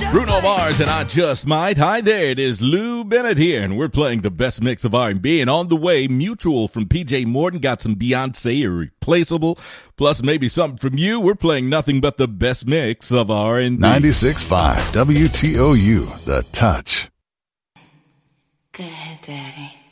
Bruno Mars and I Just Might. Hi there, it is Lou Bennett here, and we're playing the best mix of R&B. And on the way, Mutual from PJ Morton, got some Beyonce, Irreplaceable, plus maybe something from you. We're playing nothing but the best mix of R&B. 96.5 WTOU, The Touch. Go ahead, Daddy.